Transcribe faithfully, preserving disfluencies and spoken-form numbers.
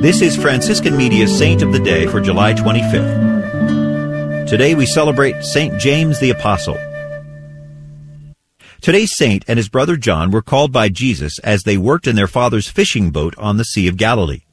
This is Franciscan Media's Saint of the Day for July twenty-fifth. Today we celebrate Saint James the Apostle. Today's saint and his brother John were called by Jesus as they worked in their father's fishing boat on the Sea of Galilee.